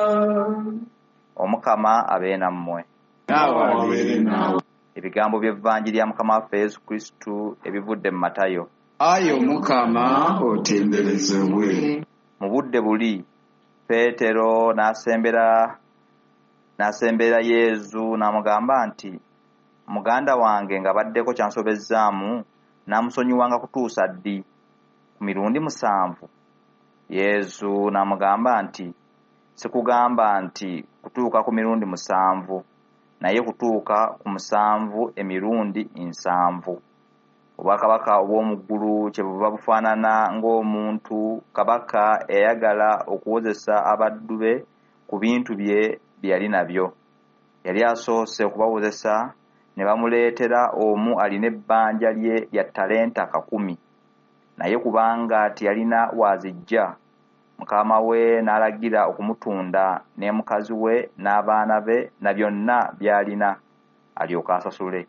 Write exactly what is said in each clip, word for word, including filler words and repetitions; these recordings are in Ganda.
Omukama abeere nammwe. Ebigambo by'evvanjiri ya Mukama waffe Yesu Kristo ebivudde mu Matayo. Ayi Omukama otenderezebwe. Mu budde buli Peetero n'asembera n'asembera Yesu n'amugamba nti, muganda wange nga baddeko kyansobezzaamu n'amusonyiwanga kutuusa ddi? Ku mirundi musanvu? Yesu n'amugamba nti, sikugamba nti kutuuka ku mirundi musanvu, naye kutuuka ku musanvu emirundi nsanvu. Obwakabaka obw'omu ggulu kye buba bufaanana ng'omuntu kabaka eyagala okuwozesa abaddu be ku bintu bye bye yali nabyo. Yali asoose okubawozesa ne bamuleetera omu alina ebbanja lye lya ttalenta kakumi. Naye kubanga teyalina waazijja, mukama we n'alagira okumutunda ne mukazi we n'abaana be na byonna by'alina, alyoke asasule.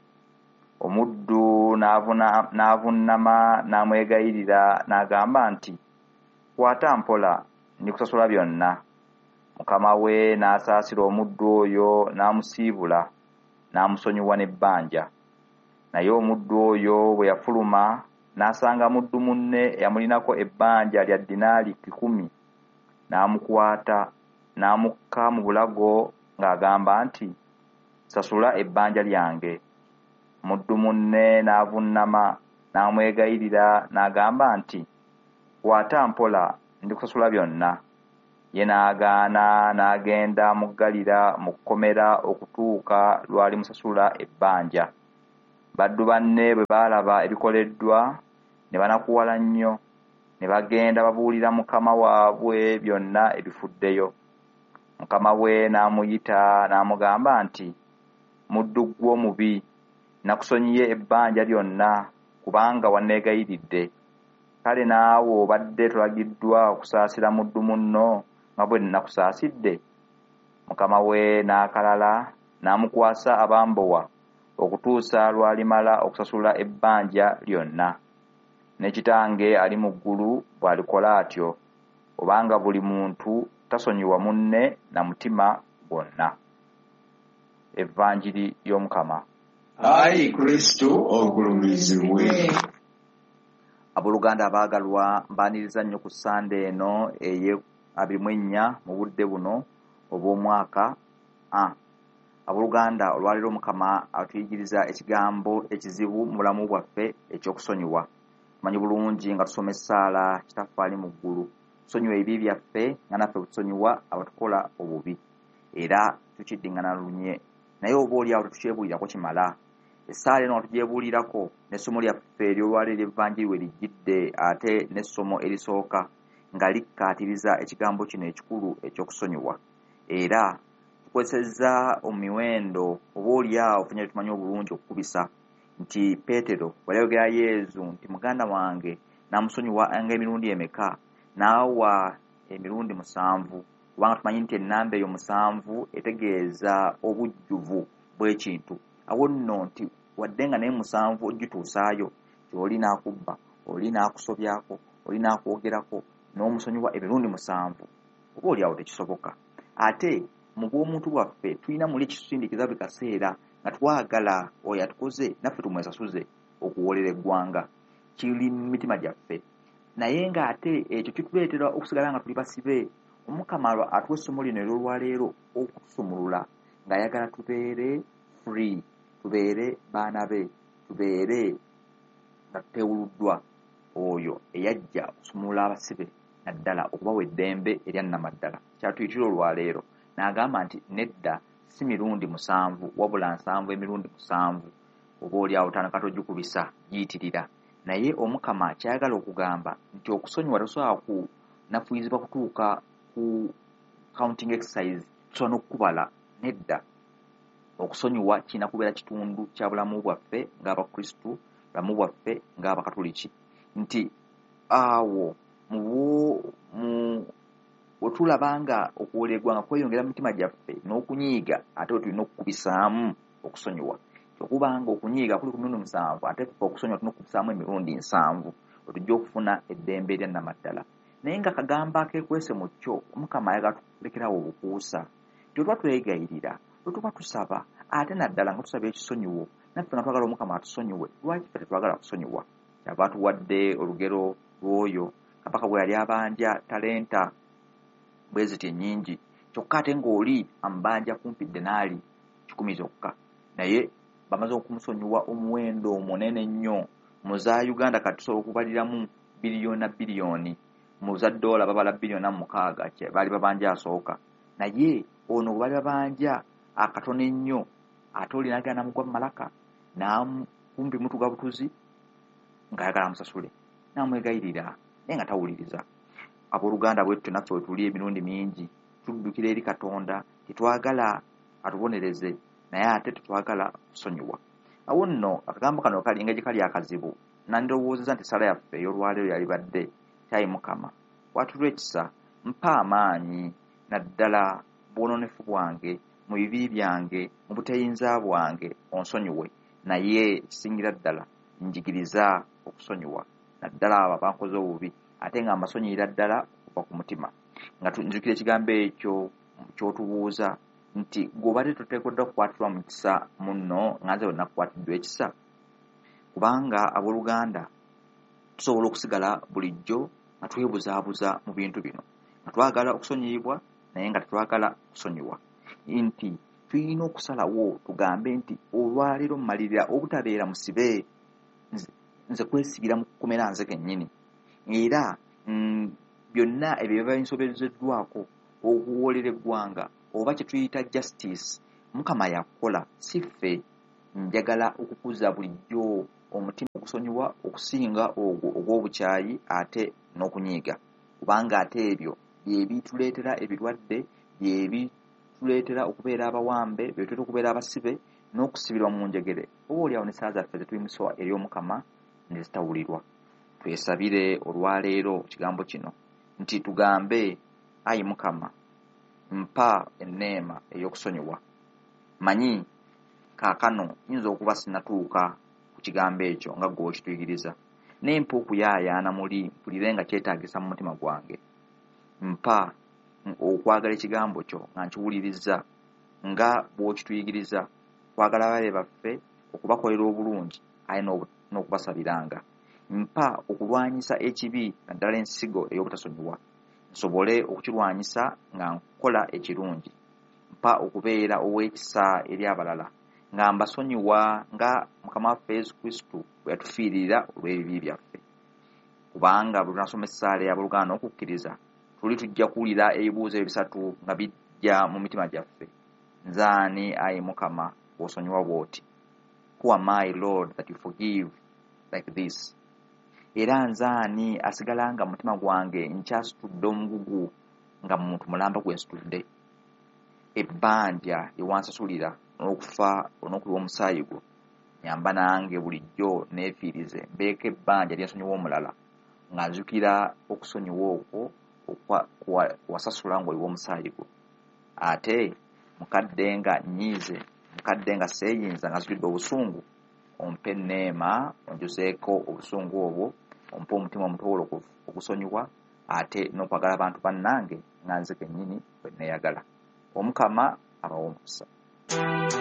Omuddu n'avunnama n'amwegayirira n'agamba nti, kwata mpola, ndikusasula byonna. Mukama we n'asaasira omuddu oyo n'amusiibula, n'amusonyiwa n'ebbanja. Naye omuddu oyo bwe yafuluma n'asanga muddu munne eyamulinako ebbanja lya dinaali kikumi, n'amukwata n'amukka mu bulago ng'agamba nti, sasula ebbanja lyange. Muddu munne n'avunnama n'amwegayirira n'agamba nti, kwata mpola, ndikusasula byonna. Ye n'agaana n'agenda muggalira mu kkomera okutuuka lw'alimusasula ebbanja. Baddu banne bwe baalaba ebikoleddwa ne banakuwala nnyo, ne bagenda babuulira mukama waabwe byonna ebifuddeyo. Mukama we n'amuyita n'amugamba nti, muddu ggwe omubi, nakusonyiye ebbanja lyonna kubanga wanneegayiridde. Kale naawe obadde tolagiddwa okusaasira muddu munno nga bwe nakusaasidde? Mukama we n'akalala n'amukwasa abambowa okutuusa lw'alimala okusasula ebbanja lyonna. Ne Kitange ali mu ggulu bw'alikola atyo, obanga buli muntu tasonyiwa munne na mutima gwonna. Evvanjiri y'Omukama. Ayi Kristo ogulumizibwe. Abooluganda abaagalwa, mbaaniriza nnyo ku Sande eno eye abiri mu ennya mu budde buno obw'omwaka A. Abooluganda, olwaleero Mukama atuyigiriza ekigambo ekizibu mu bulamu bwaffe eky'okusonyiwa. Tumanyi bulungi nga tusoma essaala Kitaffe ali mu ggulu, tusonyiwa ebibi byaffe nga naffe tusonyiwa abatukola obubi, era tukiddiŋŋana lunye. Naye oboolyawo tetukyebuulirako kimala. Essaala eno nga tugyebuulirako n'essomo lyaffe ery'olwaleero evvanjiri we lijjidde, ate n'essomo erisooka nga likkaatiriza ekigambo kino ekikulu eky'okusonyiwa. Era tukozesezza omumiwendo oboolyawo ffenna tumanyi obulungi okukubisa nti Peetero bwe yayogera Yesu nti, muganda wange n'amusonyiwa ng'emirundi emeka? N'awa emirundi musanvu, kubanga tumanyi nti ennamba eyo musanvu etegeeza obujjuvu bw'ekintu. Awo nno nti wadde nga naye musanvu ogituusaayo, oli n'akubba, oli n'akusobyako, oli n'akwogerako, n'omusonyiwa emirundi musanvu, oboolyawo tekisoboka. Ate mu bw'omuntu bwaffe tulina muli ekitusindikiza buli kaseera nga twagala oyo atukoze naffe tumwesasuze okuwoolera eggwanga. Kiri mu mitima gyaffe. Naye ng'ate ekyo kituleetera okusigala nga tuli basibe. Omukama atuwa essomo lino ery'olwaleero okutusumulula ng'ayagala tubeere free, tubeere baana be, tubeere nga tuteewuluddwa oyo eyajja okusumulula abasibe naddala okubawa eddembe erya nnamaddala. Kyatuyitira olwaleero n'agamba nti nedda si mirundi musanvu wabula nsanvu emirundi musanvu. Oboolyawo tandika togikubisa, giyitirira. Naye Omukama kyayagala okugamba nti okusonyiwa tosobola kunafuuyizibwa kutuuka ku counting exercise, tusobola n'okukubala. Nedda, okusonyiwa kirina kubeera kitundu kya bulamu bwaffe ng'Abakristu, bulamu bwaffe ng'Abakatoliki. Nti awo mu bwe tulaba nga okuwolerwa nga kweyongera mu mitima gyaffe n'okunyiiga, ate tulina okukubisaamu okusonyiwa. Okubanga okunyiiga kuli ku mirundi musanvu, ate okusonyiwa tulina okukubisaamu emirundi nsanvu, otujja okufuna eddembe erya nnamaddala. naye nga kagamba akeekwese mu kyo Mukama ayagala tulekerawo obukuusa tyo tuba twegayirira tuba tusaba ate naddala nga tusaba ekisonyiwo naffe nga twagala Omukama atusonyiwe lwaki ffe tetwagala kusonyiwa kyava tuwadde olugero lw'oyo kabaka bwe yali abanja talenta bwe ziti ennyingi kyokka ate ng'oli ambanja kumpi denaali kikumi zokka naye bamaze okumusonyiwa omuwendo omunene nnyo mu za Uganda kati tusobola okubaliramu biliyoni na biliyoni mu za ddoola babala biliyoni na mukaaga baali babanja asooka naye ono bwe baali babanja akatono ennyo ate oli n'agenda namugwa mu malaka n'akumpi mutuga butuzi ng'ayagala amusasule n'amwegayirira naye nga tawuliriza. Abooluganda bwettu naffe wetuli emirundi mingi tuddukira eri Katonda tetwagala atubonereze naye ate tetwagala kusonyiwa. Awo nno akagambo kano kali engeri kali akazibu nandirowoozeza nti sala yaffe ey'olwaleero yalibadde kyayi Mukama watulwa ekisa mpa amaanyi naddala bwononefu bwange mu bibi byange mu butayinza bwange onsonyiwe naye kisingira ddala njigiriza okusonyiwa naddala abo abankoze obubi ate nga mbasonyiyira ddala okuva ku mutima nga nzukira ekigambo ekyo kyotubuuza nti gweobadde toteekeddwa okukwatirwa mu kisa munno nga nze wena kukwatiddwa ekisa kubanga abooluganda tusobola okusigala bulijjo nga twebuzaabuza mu bintu bino nga twagala okusonyiyibwa naye nga tetwagala kusonyiwa nti tulina okusalawo tugambe nti olwaleero mmalirira obutabeera musibe nze kwesigira mu kukomera nze kennyini era byonna ebyo biba binsoberezeddwako okuwoolera eggwanga oba kye tuyita justice Mukama yakola si ffe njagala okukuza bulijjo omutima okusonyiwa okusinga ogwo ogw'obukyayi ate n'okunyiiga kubanga ate ebyo bye bituleetera ebirwadde bye bituleetera okubeera abawambe bye bituleetera okubeera abasibe n'okusibirwa mu njegere oba oliawo ne saa zaffe zetuyimuswa eri Omukama ne zitawulirwa. Twesabire olwaleero kigambo kino nti tugambe ayi Mukama mpa enneema ey'okusonyiwa. Manyi kaakano nyinza okuba sinatuuka ku kigambo ekyo nga gwe okituyigiriza naye mpa okuyaayaana muli mpulire nga kyetaagisa mu mutima gwange. Mpa okwagala ekigambo kyo nga nkiwuliriza nga bw'okituyigiriza kwagala ababe baffe okubakolera obulungi aye n'okubasabiranga. Mpa okulwanyisa ekibi naddala ensigo ey'obutasonyiwa nsobole okukirwanyisa nga nkola ekirungi. Mpa okubeera ow'ekisa eri abalala nga mbasonyiwa nga Mukama waffe Yesu Kristo bwe yatufiirira olw'ebibi byaffe kubanga bwe tunasoma essaala y'abooluganda n'okukkiriza tuli tujja kuwulira ebibuuzo ebisatu nga bijja mu mitima gyaffe. Nze ani ayi Mukama bw'osonyiwa bw'oti? Who am I, Lord, that you forgive like this? Era nze ani asigala nga mutima gwange nkyasitudde omugugu nga muntu mulamba gwe nsitudde? Ebbanja lyewansasulira n'okufa n'okuliwa omusaayi gwo nyamba nange bulijjo neefiirize mbeeko ebbanja lyensonyiwa omulala nga nzukira okusonyiwa okwo kuwasasula ng'oliwa omusaayi gwo. Ate mukadde nga nnyiize mukadde nga seeyinza nga nzijudde obusungu ompe enneema onjuzeeko obusungu obwo ompe omutima omutowolokovu okusonyiwa ate n'okwagala abantu bannange nga nze kennyini bwe neeyagala. Omukama abawe omukisa.